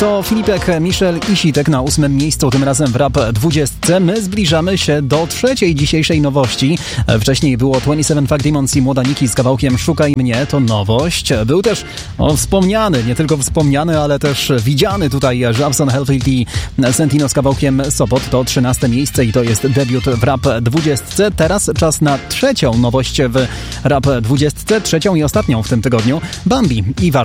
To Filipek, Michel i Sitek na 8. miejscu, tym razem w Rap 20. My zbliżamy się do trzeciej dzisiejszej nowości. Wcześniej było 27 Funk Demons i Młoda Niki z kawałkiem Szukaj Mnie, to nowość. Był też wspomniany, nie tylko wspomniany, ale też widziany tutaj Żabson, Hellfield i Sentino z kawałkiem Sopot. To 13. miejsce i to jest debiut w Rap 20. Teraz czas na trzecią nowość w Rap 20. Trzecią i ostatnią w tym tygodniu. Bambi i